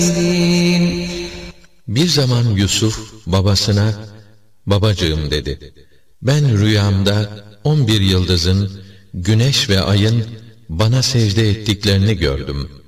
Bir zaman Yusuf babasına, babacığım dedi, ben rüyamda 11 yıldızın, güneş ve ayın bana secde ettiklerini gördüm.